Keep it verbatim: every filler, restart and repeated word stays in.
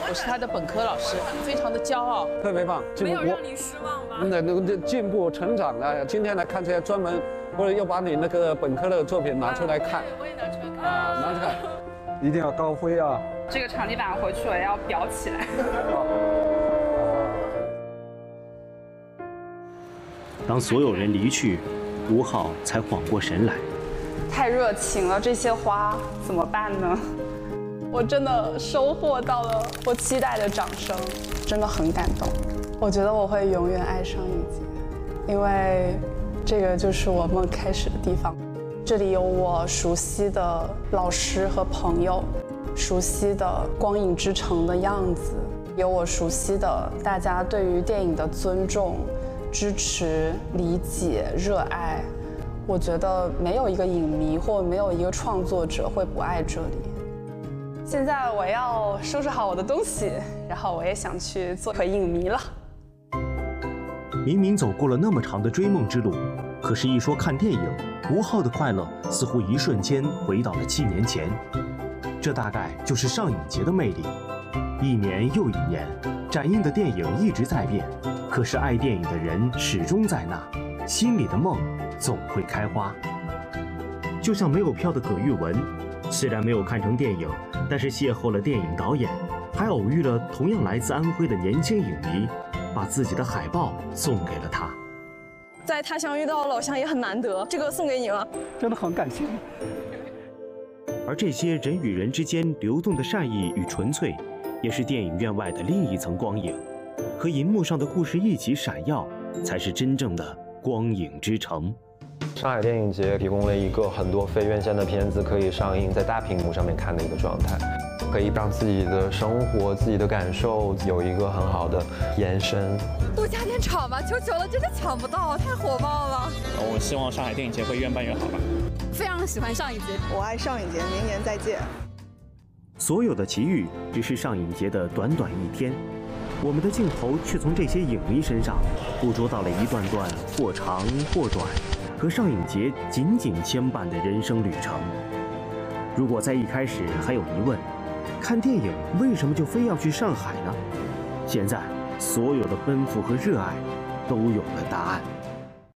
我是他的本科老师，非常的骄傲， 特别棒。 没有让你失望吗？ 那那进步成长了。今天来看这些专门，或者又把你那个本科的作品拿出来看。 我也拿出来看。 啊，拿出来，一定要高飞啊！ 这个场地板回去我要裱起来。 当所有人离去，吴昊才缓过神来。 太热情了，这些花怎么办呢？我真的收获到了我期待的掌声，真的很感动。我觉得我会永远爱上影节，因为这个就是我梦开始的地方。这里有我熟悉的老师和朋友，熟悉的光影之城的样子，有我熟悉的大家对于电影的尊重、支持、理解、热爱。我觉得没有一个影迷或没有一个创作者会不爱这里。现在我要收拾好我的东西，然后我也想去做回影迷了。 明明走过了那么长的追梦之路，可是，一说看电影，吴昊的快乐似乎一瞬间回到了七年前。这大概就是上影节的魅力。一年又一年，展映的电影一直在变，可是爱电影的人始终在那，心里的梦总会开花。就像没有票的葛玉文，虽然没有看成电影，但是邂逅了电影导演，还偶遇了同样来自安徽的年轻影迷，把自己的海报送给了他。 在他乡遇到老乡也很难得，这个送给你了， 真的很感谢。 而这些人与人之间流动的善意与纯粹，也是电影院外的另一层光影，和银幕上的故事一起闪耀，才是真正的光影之城。 上海电影节提供了一个很多非院线的片子可以上映在大屏幕上面看的一个状态，可以让自己的生活、自己的感受有一个很好的延伸。 多加点场吧，求求了，真的抢不到，太火爆了。 我希望上海电影节会越办越好吧。 非常喜欢上影节， 我爱上影节，明年再见。 所有的奇遇只是上影节的短短一天，我们的镜头却从这些影迷身上捕捉到了一段段或长或短，和上影节紧紧牵绊的人生旅程。如果在一开始还有疑问，看电影为什么就非要去上海呢？现在所有的奔赴和热爱都有了答案。